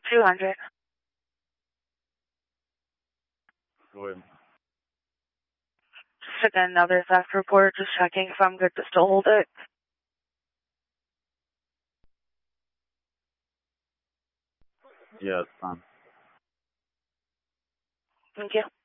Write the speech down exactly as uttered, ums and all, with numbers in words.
two hundred. Go ahead. Just took another theft report, just checking if I'm good to still hold it. Yeah, it's fine. Thank you.